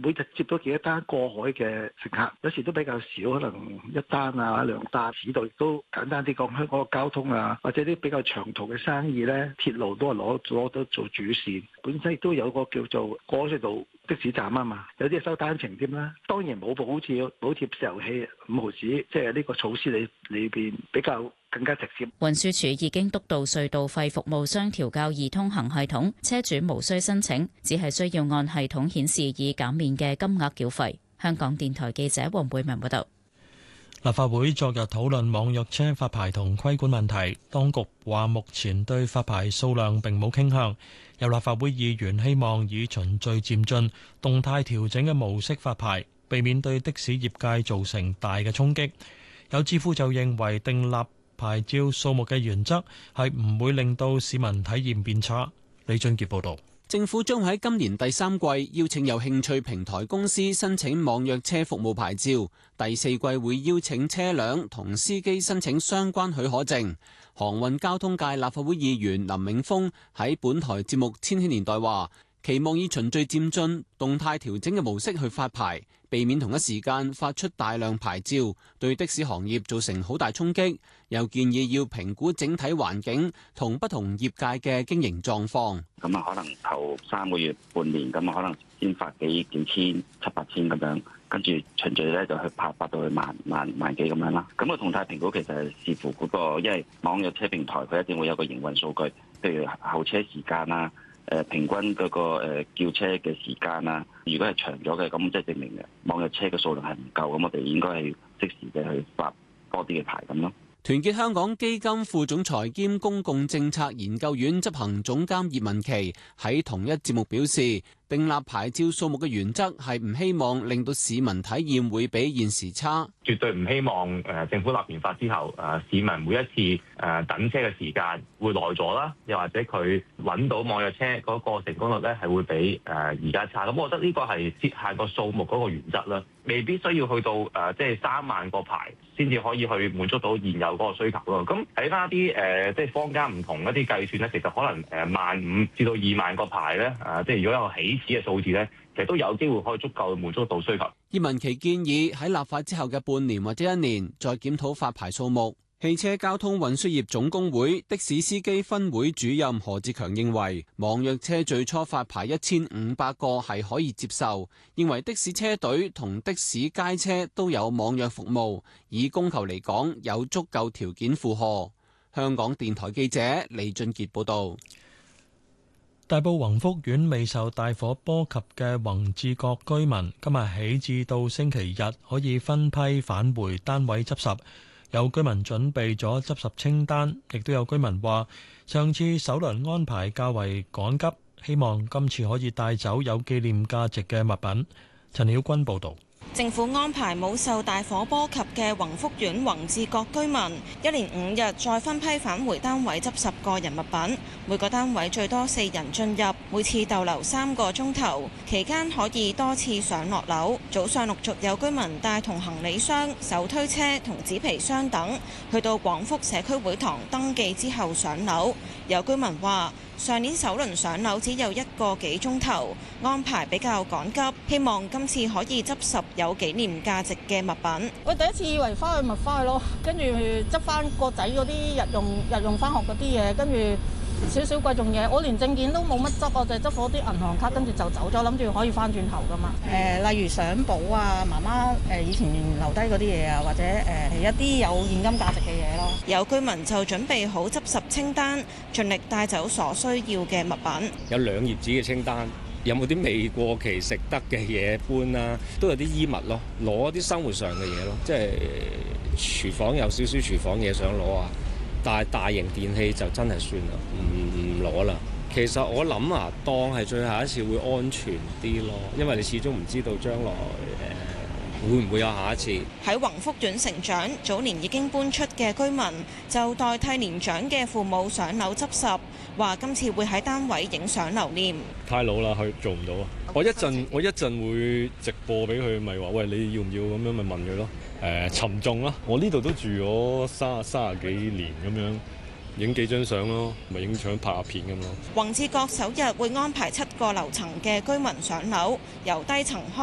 每日接到幾多單過海嘅乘客，有時都比較少，可能一單啊兩單。市道亦都簡單啲講，香港嘅交通啊，或者啲比較長途嘅生意咧，鐵路都係攞得做主線。本身亦都有個叫做過隧道的士站啊嘛，有啲係收單程添啦。當然冇好似補貼石油氣5毫子，即係呢個措施裏邊比較更加直接。 運輸署已經督導隧道費服務商調校易通行系統，車主無需申請，只係需要按系統顯示已減免嘅金額繳費。香港電台記者黃貝文報道。 立法會昨日討論網約車發牌同規管問題，當局話目前對發牌數量並冇傾向。有立法會議員希望以循序漸進、動態調整嘅模式發牌，避免對的士業界造成大嘅衝擊。有智庫就認為訂立牌照數目嘅原則係唔會令到市民體驗變差。李俊傑報導。 政府將喺今年第3季邀請有興趣平台公司申請網約車服務牌照，第4季會邀請車輛同司機申請相關許可證。航運交通界立法會議員林永峰喺本台節目《千禧年代》話，期望以循序漸進、動態調整嘅模式去發牌，避免同一時間發出大量牌照，對的士行業造成好大衝擊。又建議要評估整體環境同不同業界嘅經營狀況。 咁啊，可能頭3個月、半年咁啊，可能先發幾千、7、8千咁樣，跟住循序咧就去發到去萬幾咁樣啦。咁個動態評估其實係視乎嗰個，因為網約車平台佢一定會有個營運數據，譬如候車時間啦。平均嗰個叫車嘅時間啊，如果係長咗嘅，咁即係證明嘅網約車嘅數量係唔夠，咁我哋應該係即時嘅去發多啲嘅牌咁咯。 團結香港基金副總裁兼公共政策研究院執行總監葉文琪喺同一節目表示，訂立牌照數目嘅原則係唔希望令到市民體驗會比現時差， 絕對唔希望政府立完法之後市民每一次等車嘅時間會耐咗啦，又或者佢揾到網約車嗰個成功率咧係會比而家差。咁我覺得呢個係設限個數目嗰個原則啦，未必需要去到即係3萬個牌先至可以去滿足到現有嗰個需求咯。咁睇翻啲即係坊間唔同一啲計算咧，其實可能15000至到2萬個牌咧，即係如果有起始嘅數字咧，其實都有機會可以足夠滿足到需求。 葉文琪建議喺立法之後嘅半年或者1年再檢討發牌數目。汽車交通運輸業總工會的士司機分會主任何志強認為，網約車最初發牌1500個係可以接受，認為的士車隊同的士街車都有網約服務，以供求嚟講有足夠條件負荷。香港電台記者李俊傑報導。 大埔宏福苑未受大火波及嘅宏志閣居民，今日起至到星期日可以分批返回單位執拾。有居民準備咗執拾清單，亦都有居民話上次首輪安排較為趕急，希望今次可以帶走有紀念價值嘅物品。陳曉君報導。 政府安排冇受大火波及嘅宏福苑宏志閣居民，一連5日再分批返回單位執拾個人物品。每個單位最多4人進入，每次逗留3個鐘頭，期間可以多次上落樓。早上陸續有居民帶同行李箱、手推車同紙皮箱等，去到廣福社區會堂登記之後上樓。有居民話：上年首輪上樓只有1個幾鐘頭，安排比較趕急，希望今次可以執拾有紀念價值嘅物品。 我第一次以為翻去咪翻去咯，跟住執翻個仔嗰啲日用翻學嗰啲嘢，跟住少少貴重嘢，我連證件都冇乜執，我就係執咗啲銀行卡，跟住就走咗，諗住可以翻轉頭噶嘛。例如相簿啊，媽媽以前留低嗰啲嘢啊，或者一啲有現金價值嘅嘢咯。 有居民就準備好執拾清單，盡力帶走所需要嘅物品。 有2頁紙嘅清單，有冇啲未過期食得嘅嘢搬啦？都有啲衣物咯，攞啲生活上嘅嘢咯，即係廚房有少少廚房嘢想攞啊。但係大型電器就真係算啦，唔攞啦。其實我諗啊，當係最後一次會安全啲咯，因為你始終唔知道將來會唔會有下一次。 喺宏福苑成長，早年已經搬出嘅居民就代替年長嘅父母上樓執拾，話今次會喺單位影相留念。 太老啦，佢做唔到啊！我一陣會直播俾佢，咪話喂，你要唔要咁樣咪問佢咯。沉重啦，我呢度都住咗30幾年咁樣，影幾張相咯，咪影相拍下片咁咯。 宏志閣首日會安排7個樓層嘅居民上樓，由低層開